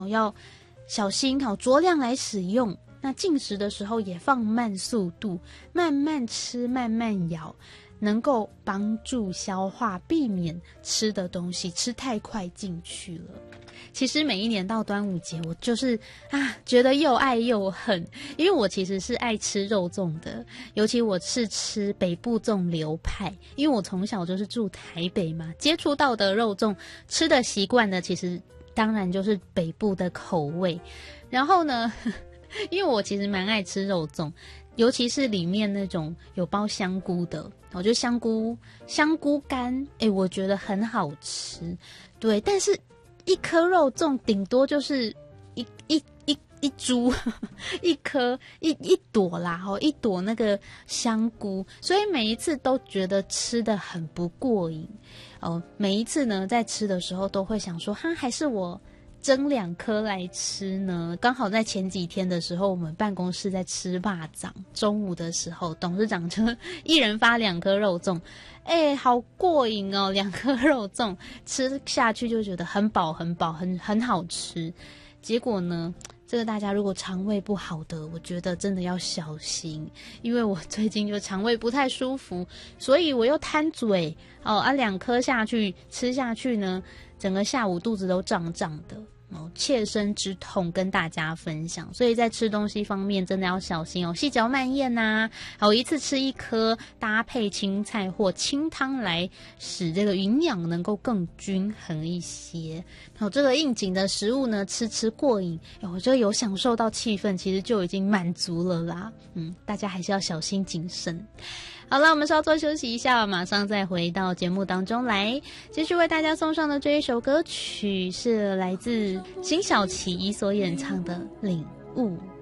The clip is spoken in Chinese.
要小心酌量来使用。那进食的时候也放慢速度，慢慢吃，慢慢咬，能够帮助消化，避免吃的东西吃太快进去了。其实每一年到端午节，我就是觉得又爱又恨，因为我其实是爱吃肉粽的，尤其我是吃北部粽流派，因为我从小就是住台北嘛，接触到的肉粽吃的习惯的，其实当然就是北部的口味。然后呢，因为我其实蛮爱吃肉粽，尤其是里面那种有包香菇的，我觉得香菇干，我觉得很好吃。对，但是一颗肉粽顶多就是一株一颗一朵啦，一朵那个香菇，所以每一次都觉得吃得很不过瘾。每一次呢在吃的时候都会想说，还是我蒸2颗来吃呢。刚好在前几天的时候，我们办公室在吃肉粽，中午的时候董事长就一人发2颗肉粽，好过瘾哦，2颗肉粽吃下去就觉得很饱很饱，很好吃。结果呢，这个大家如果肠胃不好的，我觉得真的要小心，因为我最近就肠胃不太舒服，所以我又贪嘴2颗吃下去呢，整个下午肚子都胀胀的，切身之痛跟大家分享。所以在吃东西方面真的要小心细嚼慢咽一次吃1颗，搭配青菜或清汤来使这个营养能够更均衡一些。这个应景的食物呢，吃过瘾，我觉得有享受到气氛，其实就已经满足了啦。大家还是要小心谨慎。好了，我们稍作休息一下，马上再回到节目当中来。继续为大家送上的这一首歌曲是来自辛晓琪所演唱的《领悟》。